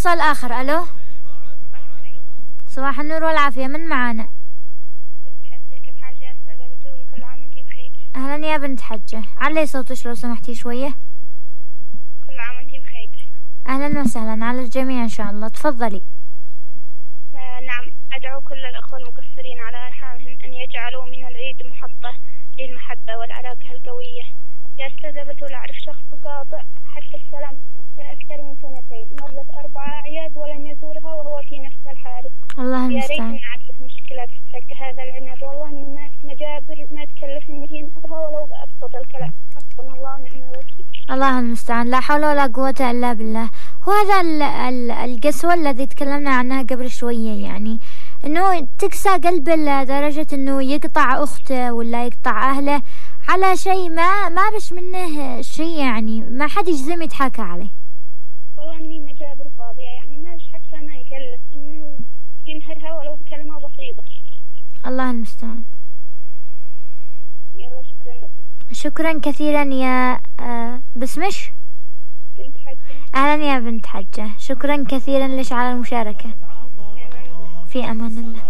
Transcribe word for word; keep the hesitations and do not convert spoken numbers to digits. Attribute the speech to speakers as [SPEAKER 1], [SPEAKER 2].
[SPEAKER 1] اتصال آخر. ألو، صباح النور والعافية، من معانا؟
[SPEAKER 2] كيف حالك يا أستاذة بتول؟ كل عام وانتي بخير.
[SPEAKER 1] أهلا يا بنت حجة، علي صوتك لو سمحتي شوية.
[SPEAKER 2] كل عام وانتي بخير.
[SPEAKER 1] أهلا وسهلا على الجميع إن شاء الله، تفضلي.
[SPEAKER 2] آه نعم، أدعو كل الأخوة المقصرين على أرحامهم أن يجعلوا من العيد محطة للمحبة والعلاقة القوية. يا أستاذة بتول، أعرف شخص قاطع حتى السلام أكثر من سنتين، مرت أربع أعياد ولم يزورها وهو في نفس الحالة.
[SPEAKER 1] الله المستعان.
[SPEAKER 2] يا ريت نعرف مشكلة تستحق هذا العناد، والله من مجابر ما تكلف إن نهرها ولو أبسط الكلام. حسبنا الله ونعم الوكيل.
[SPEAKER 1] الله المستعان، لا حول ولا قوة إلا بالله. وهذا ال ال القسوة الذي تكلمنا عنها قبل شوية، يعني إنه تكسى قلبه لدرجة إنه يقطع أخته ولا يقطع أهله على شيء ما ما بش منه شيء، يعني ما حد يجزم يتحكى عليه.
[SPEAKER 2] والله إني مجابر فاضية، يعني ما بش حتى ما يكلف إنه ينهرها ولو بكلمة بسيطة.
[SPEAKER 1] الله المستعان.
[SPEAKER 2] يلا شكرا.
[SPEAKER 1] شكرا كثيرا يا آه بسمش
[SPEAKER 2] بنت حجة.
[SPEAKER 1] أهلا يا بنت حجة، شكرا كثيرا لك على المشاركة. في أمان الله.